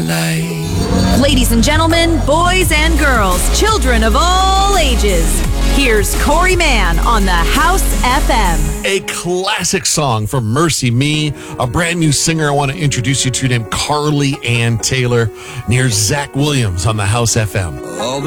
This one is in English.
life. Ladies and gentlemen, boys and girls, children of all ages, here's Corey Mann on the House FM. A classic song from Mercy Me, a brand new singer I want to introduce you to named Carly Ann Taylor, near Zach Williams on the House FM.